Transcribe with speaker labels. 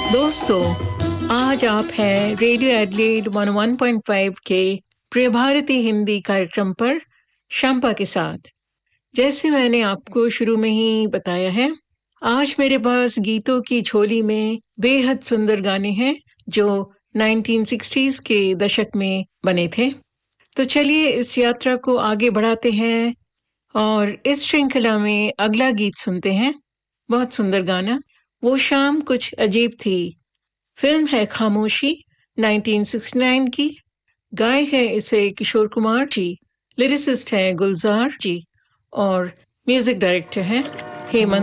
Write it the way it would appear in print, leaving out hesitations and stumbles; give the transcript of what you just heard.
Speaker 1: दोस्तों, आज आप हैं रेडियो एडलेड 101.5 के प्रिय भारती हिंदी कार्यक्रम पर शंपा के साथ। जैसे मैंने आपको शुरू में ही बताया है, आज मेरे पास गीतों की झोली में बेहद सुंदर गाने हैं जो 1960s के दशक में बने थे। तो चलिए इस यात्रा को आगे बढ़ाते हैं और इस श्रृंखला में अगला गीत सुनते हैं। बहुत सुंदर गाना, वो शाम कुछ अजीब थी। फिल्म है खामोशी 1969 की। गाए हैं इसे किशोर कुमार जी, लिरिसिस्ट हैं गुलजार जी और म्यूजिक डायरेक्टर हैं हेमंत